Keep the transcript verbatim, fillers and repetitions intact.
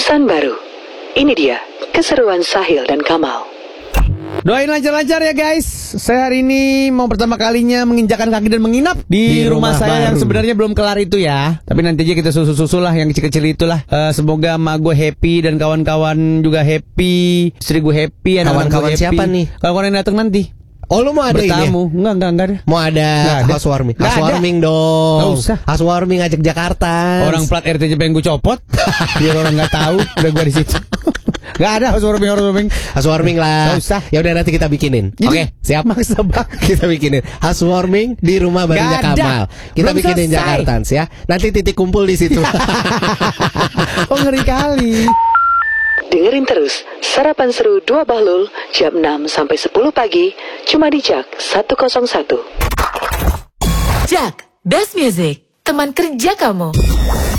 Pesan baru. Ini dia keseruan Sahil dan Kamal. Doain lancar-lancar ya guys. Saya hari ini mau pertama kalinya menginjakan kaki dan menginap di, di rumah, rumah saya baru. Yang sebenarnya belum kelar itu ya. Tapi nanti aja kita susul-susul lah yang kecil-kecil itulah. uh, Semoga emak gue happy dan kawan-kawan juga happy. Istri gue happy. Kawan-kawan siapa nih? Kawan-kawan yang datang nanti. Oh, lu mau ada bertamu? ini? Enggak, enggak, enggak ada. Mau ada housewarming? Housewarming dong. Enggak usah. Housewarming ajak Jakarta. Orang plat R T J pengen gue copot. Biar orang enggak tahu udah gue di situ. Enggak ada housewarming, housewarming. Housewarming lah. Enggak usah. Ya udah nanti kita bikinin. Oke, okay, siap. Maksa banget. Kita bikinin housewarming di rumah barunya Kamal. Kita belum bikinin Jakarta ya. Nanti titik kumpul di situ. Oh, ngeri kali. Dengerin terus Sarapan Seru Dua Bahlul jam enam sampai sepuluh pagi cuma di Jak seratus satu. Jak, Best Music, teman kerja kamu.